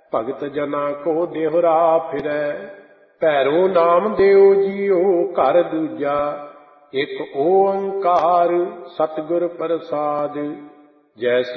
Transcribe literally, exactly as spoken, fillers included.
ਭਗਤ ਜਨਾ ਕੋ ਦੇਹੁਰਾ ਫਿਰੈ। ਭੈਰੋ ਨਾਮ ਦਿਓ ਜੀਓ ਘਰ ਦੂਜਾ, ਇੱਕ ਓੰਕਾਰ ਸਤਿਗੁਰ ਪ੍ਰਸਾਦਿ। ਜੈਸੀ